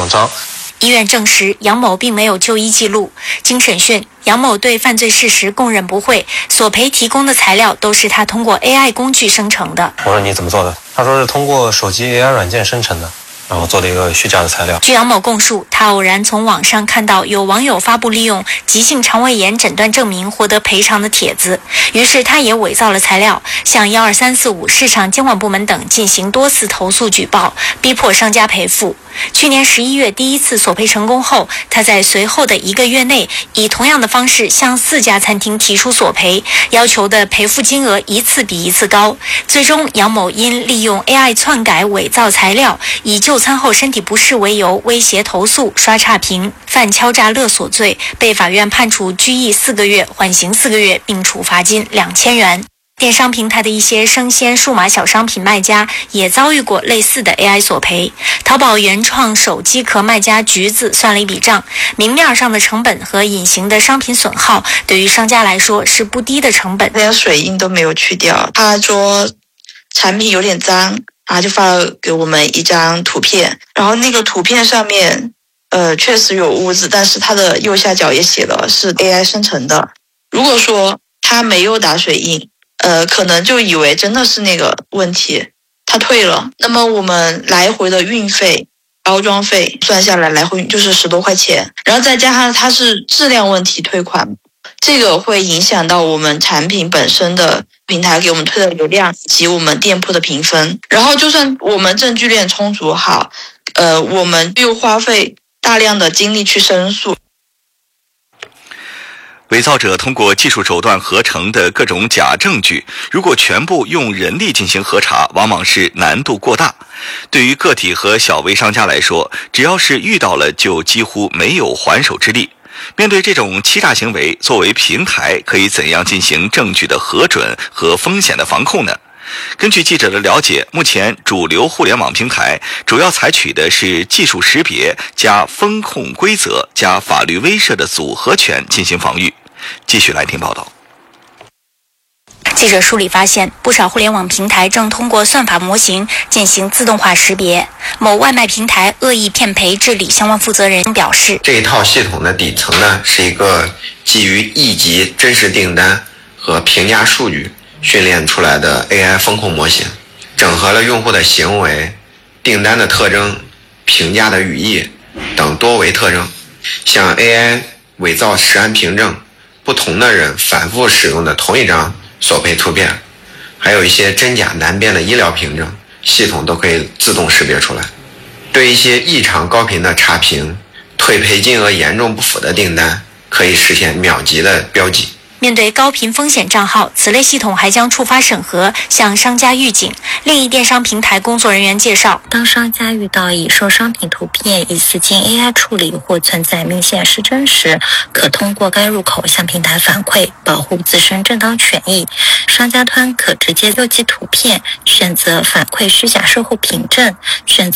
网章。 医院证实杨某并没有就医记录。经审讯，杨某对犯罪事实供认不讳，索赔提供的材料都是他通过 AI 工具生成的。 我说你怎么做的？他说是通过手机 AI 软件生成的，然后做了一个虚假的材料。 据杨某供述，他偶然从网上看到有网友发布利用急性肠胃炎诊断证明获得赔偿的帖子，于是他也伪造了材料，向12345市场监管部门等进行多次投诉举报，逼迫商家赔付。去年11月第一次索赔成功后，他在随后的1个月内以同样的方式向4家餐厅提出索赔，要求的赔付金额一次比一次高。最终，杨某因利用 AI 篡改伪造材料，以就餐后身体不适为由威胁投诉、刷差评，犯敲诈勒索罪，被法院判处拘役4个月，缓刑4个月，并处罚金2000元。电商平台的一些生鲜数码小商品卖家也遭遇过类似的 AI 索赔。淘宝原创手机壳卖家橘子算了一笔账，明面上的成本和隐形的商品损耗对于商家来说是不低的成本。 连水印都没有去掉，他说产品有点脏，然后就发了给我们一张图片，然后那个图片上面确实有污渍，但是它的右下角也写了是 AI 生成的。如果说他没有打水印，可能就以为真的是那个问题，他退了。那么我们来回的运费、包装费算下来，来回就是10多块钱，然后再加上它是质量问题退款，这个会影响到我们产品本身的平台给我们推的流量及我们店铺的评分。然后就算我们证据链充足好，我们又花费大量的精力去申诉。 伪造者通过技术手段合成的各种假证据，如果全部用人力进行核查，往往是难度过大。对于个体和小微商家来说，只要是遇到了就几乎没有还手之力。面对这种欺诈行为，作为平台可以怎样进行证据的核准和风险的防控呢？根据记者的了解，目前主流互联网平台主要采取的是技术识别加风控规则加法律威慑的组合拳进行防御。继续来听报道。 记者梳理发现，不少互联网平台正通过算法模型进行自动化识别。某外卖平台恶意骗赔治理相关负责人表示， 这一套系统的底层呢，是一个基于1级真实订单和评价数据训练出来的 AI 风控模型，整合了用户的行为、订单的特征、评价的语义等多维特征，像 AI 伪造实案凭证，不同的人反复使用的同一张索赔图片，还有一些真假难辨的医疗凭证，系统都可以自动识别出来。对一些异常高频的差评、退赔金额严重不符的订单，可以实现秒级的标记。 面对高频风险账号，此类系统还将触发审核，向商家预警。另一电商平台工作人员介绍， 当商家遇到已售商品图片疑似经 AI 处理或存在明显失真时，可通过该入口向平台反馈，保护自身正当权益。商家端可直接邮寄图片，选择反馈虚假售后凭证，选择